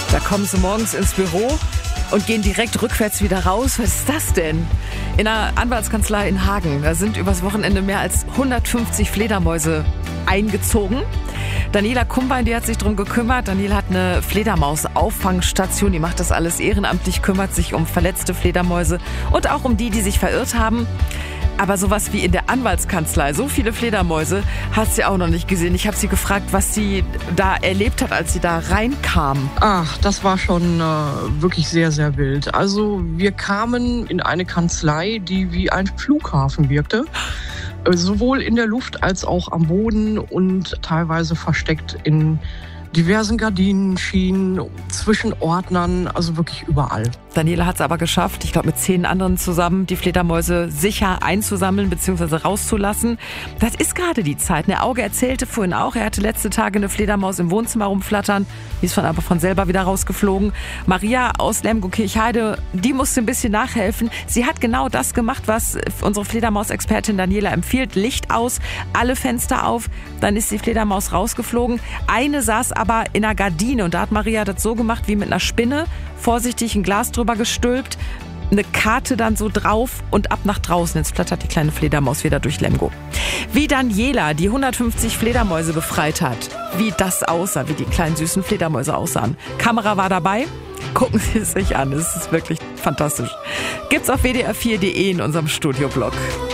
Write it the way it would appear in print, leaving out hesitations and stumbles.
Da kommen sie morgens ins Büro und gehen direkt rückwärts wieder raus. Was ist das denn? In einer Anwaltskanzlei in Hagen, da sind übers Wochenende mehr als 150 Fledermäuse eingezogen. Daniela Kumbein, die hat sich darum gekümmert. Daniela hat eine Fledermaus-Auffangstation, die macht das alles ehrenamtlich, kümmert sich um verletzte Fledermäuse und auch um die sich verirrt haben. Aber sowas wie in der Anwaltskanzlei, so viele Fledermäuse, hat sie auch noch nicht gesehen. Ich habe sie gefragt, was sie da erlebt hat, als sie da reinkam. Ach, das war schon wirklich sehr, sehr wild. Also wir kamen in eine Kanzlei, die wie ein Flughafen wirkte. Sowohl in der Luft als auch am Boden und teilweise versteckt in diversen Gardinen, Schienen, zwischen Ordnern, also wirklich überall. Daniela hat es aber geschafft, ich glaube mit 10 anderen zusammen, die Fledermäuse sicher einzusammeln bzw. rauszulassen. Das ist gerade die Zeit. Der Auge erzählte vorhin auch, er hatte letzte Tage eine Fledermaus im Wohnzimmer rumflattern, die ist aber von selber wieder rausgeflogen. Maria aus Lemgo-Kirchheide, die musste ein bisschen nachhelfen. Sie hat genau das gemacht, was unsere Fledermaus-Expertin Daniela empfiehlt. Licht aus, alle Fenster auf, dann ist die Fledermaus rausgeflogen. Eine saß aber in einer Gardine und da hat Maria das so gemacht wie mit einer Spinne, vorsichtig ein Glas drüber gestülpt, eine Karte dann so drauf und ab nach draußen. Jetzt flattert die kleine Fledermaus wieder durch Lemgo. Wie Daniela die 150 Fledermäuse befreit hat, wie das aussah, wie die kleinen süßen Fledermäuse aussahen. Kamera war dabei. Gucken Sie es sich an, es ist wirklich fantastisch. Gibt's auf wdr4.de in unserem Studioblog.